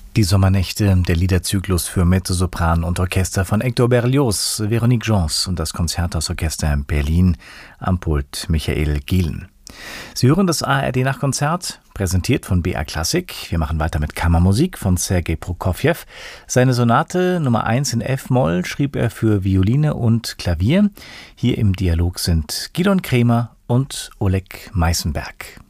Die Sommernächte, der Liederzyklus für Mezzosopran und Orchester von Hector Berlioz, Véronique Gens und das Konzerthausorchester in Berlin, am Pult Michael Gielen. Sie hören das ARD-Nachkonzert, präsentiert von BR Klassik. Wir machen weiter mit Kammermusik von Sergei Prokofjew. Seine Sonate Nummer 1 in F-Moll schrieb er für Violine und Klavier. Hier im Dialog sind Gidon Kremer und Oleg Meißenberg.